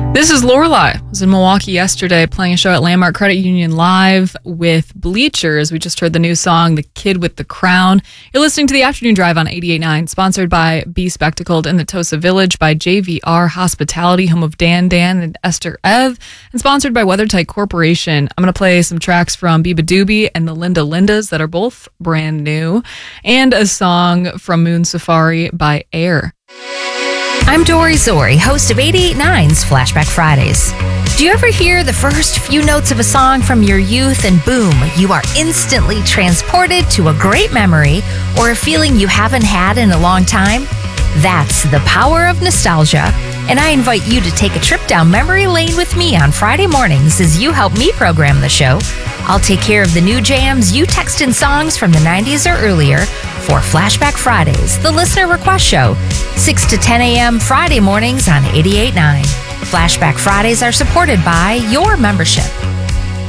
This is Lorelai. I was in Milwaukee yesterday playing a show at Landmark Credit Union Live with Bleachers. We just heard the new song, The Kid with the Crown. You're listening to The Afternoon Drive on 88.9, sponsored by Be Spectacled in the Tosa Village, by JVR Hospitality, home of Dan and Esther Ev, and sponsored by WeatherTight Corporation. I'm going to play some tracks from Biba Doobie and the Linda Lindas that are both brand new, and a song from Moon Safari by Air. I'm Dory Zori, host of 88.9's Flashback Fridays. Do you ever hear the first few notes of a song from your youth and boom, you are instantly transported to a great memory or a feeling you haven't had in a long time? That's the power of nostalgia, and I invite you to take a trip down memory lane with me on Friday mornings as you help me program the show. I'll take care of the new jams you text in songs from the 90s or earlier for Flashback Fridays, the listener request show, 6 to 10 a.m. Friday mornings on 88.9. Flashback Fridays are supported by your membership.